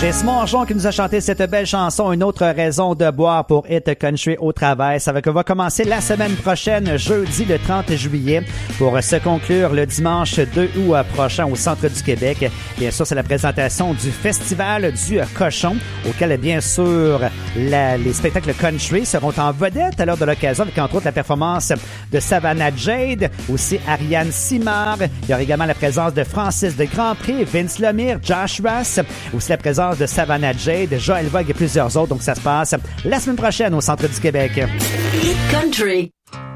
Jess Mongeon qui nous a chanté cette belle chanson, une autre raison de boire pour Hit Country au travail. Ça va commencer la semaine prochaine, jeudi le 30 juillet, pour se conclure le dimanche 2 août prochain au Centre du Québec. Bien sûr, c'est la présentation du Festival du Cochon, auquel, bien sûr, les spectacles country seront en vedette à l'heure de l'occasion, avec entre autres la performance de Savannah Jade, aussi Ariane Simard. Il y aura également la présence de Francis de Grandpré, Vince Lemire, Josh Rass, aussi la présence de Savannah Jade, Joël Vogue et plusieurs autres. Donc, ça se passe la semaine prochaine au Centre du Québec. Hit Country.